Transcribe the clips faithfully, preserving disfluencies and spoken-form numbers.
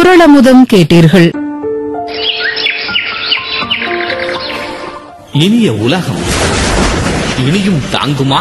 குறளமுதம் கேட்டீர்கள். இனிய உலகம் இனியும் தாங்குமா?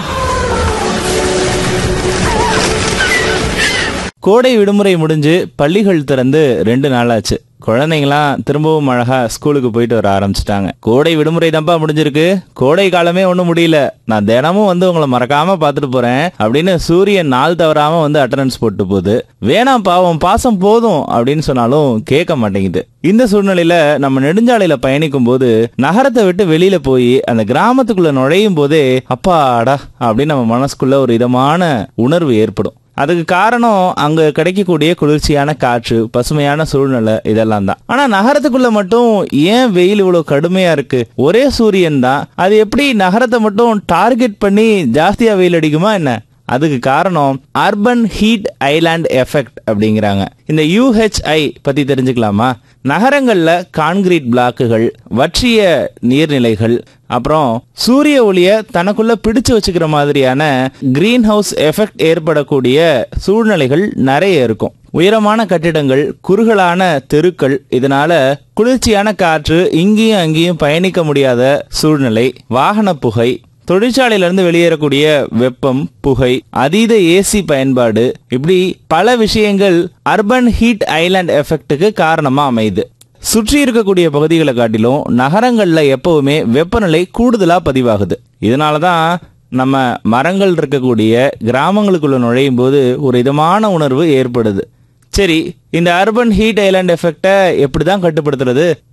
கோடை விடுமுறை முடிஞ்சு பள்ளிகள் திறந்து ரெண்டு நாளாச்சு. குழந்தைங்களாம் திரும்பவும் அழகா ஸ்கூலுக்கு போயிட்டு வர ஆரம்பிச்சிட்டாங்க. கோடை விடுமுறை தான்ப்பா முடிஞ்சிருக்கு, கோடை காலமே ஒன்றும் முடியல, நான் தினமும் வந்து உங்களை மறக்காம பார்த்துட்டு போறேன் அப்படின்னு சூரியன் நாள் தவறாம வந்து அட்டெண்டன்ஸ் போட்டு போகுது. வேணாம் பாவம், பாசம் போதும் அப்படின்னு சொன்னாலும் கேட்க மாட்டேங்குது. இந்த சூழ்நிலையில நம்ம நெடுஞ்சாலையில பயணிக்கும் போது நகரத்தை விட்டு வெளியில போய் அந்த கிராமத்துக்குள்ள நுழையும் போதே அப்பாடா அப்படின்னு நம்ம மனசுக்குள்ள ஒரு இதமான உணர்வு ஏற்படும். அதுக்கு காரணம் அங்க கிடைக்கக்கூடிய குளிர்ச்சியான காற்று, பசுமையான சூழ்நிலை, இதெல்லாம் தான். ஆனா நகரத்துக்குள்ள மட்டும் ஏன் வெயில் இவ்வளவு கடுமையா இருக்கு? ஒரே சூரியன் தான், அது எப்படி நகரத்தை மட்டும் டார்கெட் பண்ணி ஜாஸ்தியா வெயில் அடிக்குமா என்ன? அதுக்கு காரணம் அர்பன் ஹீட் ஐலாண்ட் எஃபெக்ட் அப்படிங்கிறாங்க. இந்த யூ ஹெச் ஐ பத்தி தெரிஞ்சுக்கலாமா? நகரங்கள்ல கான்கிரீட் பிளாக்குகள், வற்றிய நீர்நிலைகள், அப்புறம் சூரிய ஒளிய தனக்குள்ள பிடிச்சு வச்சுக்கிற மாதிரியான கிரீன் ஹவுஸ் எஃபெக்ட் ஏற்படக்கூடிய சூழ்நிலைகள் நிறைய இருக்கும். உயரமான கட்டிடங்கள், குறுகலான தெருக்கள், இதனால குளிர்ச்சியான காற்று இங்கேயும் அங்கேயும் பயணிக்க முடியாத சூழ்நிலை, வாகன புகை, தொழிற்சாலையிலிருந்து வெளியேறக்கூடிய வெப்பம், புகை, அதீத ஏசி பயன்பாடு, இப்படி பல விஷயங்கள் அர்பன் ஹீட் ஐலாண்ட் எஃபெக்டுக்கு காரணமா அமையுது. சுற்றி இருக்கக்கூடிய பகுதிகளை காட்டிலும் நகரங்கள்ல எப்பவுமே வெப்பநிலை கூடுதலா பதிவாகுது. இதனாலதான் நம்ம மரங்கள் இருக்கக்கூடிய கிராமங்களுக்குள்ள நுழையும் போது ஒரு இதமான உணர்வு ஏற்படுது. சரி, இந்த அர்பன் ஹீட் ஐலாண்ட் எஃபெக்டை எப்படிதான் கட்டுப்படுத்துறது?